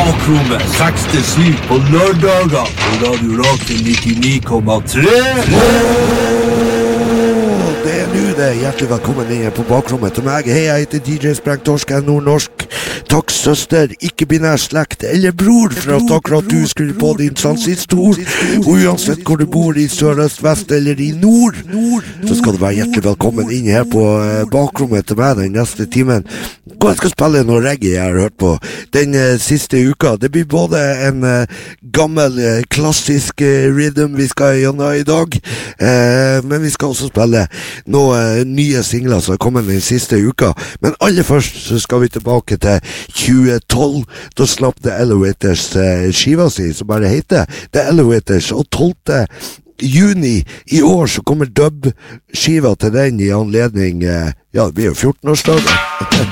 Bakrommet 6-7 på lørdager på Radio Rakel 99,3. Det nu det. Hjertelig velkommen inn på bakrommet til meg. Hei, jeg heter DJ Sprengtorsk, jeg er nordnorsk. Takk søster, ikke binær slekt eller bror for at akkurat du skulle på din sannsynstol. Og uansett hvor du bor i sør, øst, vest eller i nord, så skal du være hjertelig velkommen inn her på bakrommet til meg den neste timen. Og jeg skal spille noe reggae jeg har hørt på den siste uka. Det blir både en gammel, klassisk rhythm vi skal gjennom i dag, men vi skal også spille noen nye singler som har kommet den siste uka. Men aller først så skal vi tilbake til 2012. Da slapp The Elevators skiva si, som bare heter The Elevators, og 12. juni i år så kommer dub-skiva til den i anledning, ja, det blir jo 14-årsdagen.